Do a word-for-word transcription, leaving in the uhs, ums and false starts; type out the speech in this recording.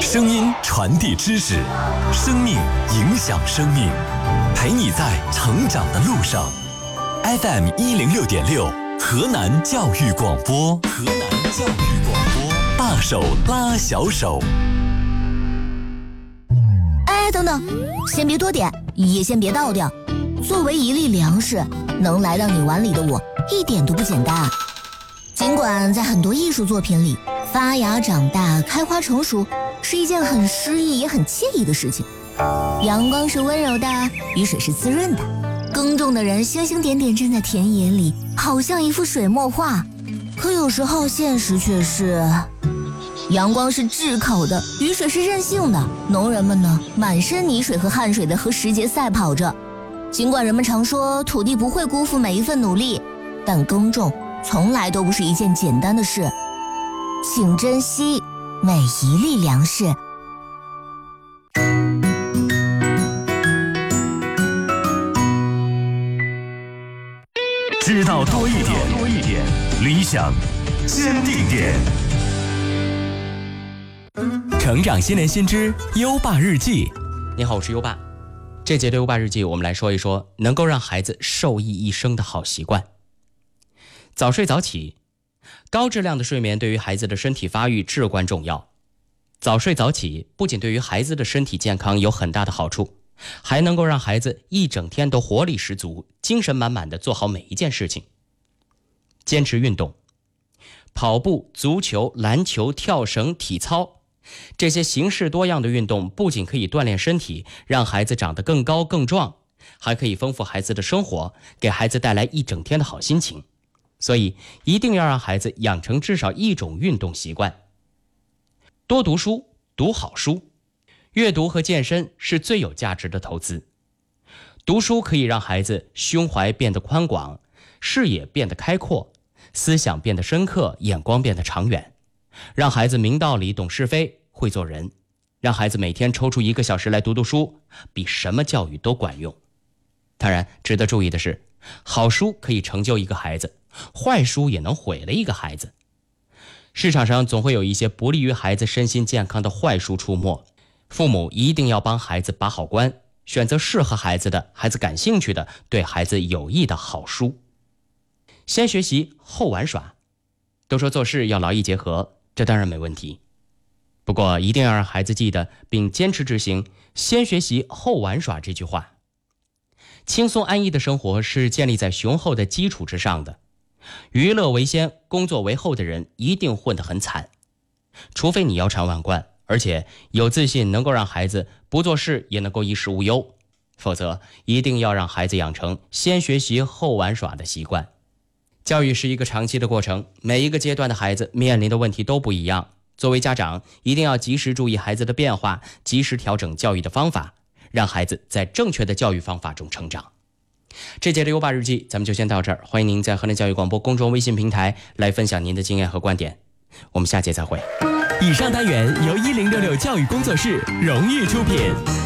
声音传递知识，生命影响生命，陪你在成长的路上。F M 一零六点六，河南教育广播，河南教育广播，大手拉小手。 哎，等等，先别多点，也先别倒掉。作为一粒粮食，能来到你碗里的我，一点都不简单。尽管在很多艺术作品里，发芽、长大、开花、成熟是一件很诗意也很惬意的事情。阳光是温柔的，雨水是滋润的，耕种的人星星点点站在田野里，好像一幅水墨画。可有时候现实却是，阳光是炙烤的，雨水是任性的，农人们呢，满身泥水和汗水的和时节赛跑着。尽管人们常说土地不会辜负每一份努力，但耕种从来都不是一件简单的事。请珍惜每一粒粮食。 知道多一点，多一点，理想坚定点。成长新年新知优爸日记。 你好，我是优爸。这节的优爸日记，我们来说一说能够让孩子受益一生的好习惯。早睡早起，高质量的睡眠对于孩子的身体发育至关重要。早睡早起不仅对于孩子的身体健康有很大的好处，还能够让孩子一整天都活力十足，精神满满的做好每一件事情。坚持运动，跑步、足球、篮球、跳绳、体操，这些形式多样的运动不仅可以锻炼身体，让孩子长得更高更壮，还可以丰富孩子的生活，给孩子带来一整天的好心情。所以一定要让孩子养成至少一种运动习惯。多读书，读好书。阅读和健身是最有价值的投资。读书可以让孩子胸怀变得宽广，视野变得开阔，思想变得深刻，眼光变得长远，让孩子明道理、懂是非、会做人。让孩子每天抽出一个小时来读读书，比什么教育都管用。当然，值得注意的是，好书可以成就一个孩子，坏书也能毁了一个孩子。市场上总会有一些不利于孩子身心健康的坏书出没，父母一定要帮孩子把好关，选择适合孩子的、孩子感兴趣的、对孩子有益的好书。先学习后玩耍，都说做事要劳逸结合，这当然没问题。不过一定要让孩子记得并坚持执行先学习后玩耍这句话。轻松安逸的生活是建立在雄厚的基础之上的，娱乐为先，工作为后的人一定混得很惨。除非你腰缠万贯，而且有自信能够让孩子不做事也能够衣食无忧，否则一定要让孩子养成先学习后玩耍的习惯。教育是一个长期的过程，每一个阶段的孩子面临的问题都不一样。作为家长，一定要及时注意孩子的变化，及时调整教育的方法，让孩子在正确的教育方法中成长。这节的优爸日记咱们就先到这儿，欢迎您在河南教育广播公众微信平台来分享您的经验和观点。我们下节再会。 以上单元由一零六六教育工作室荣誉出品。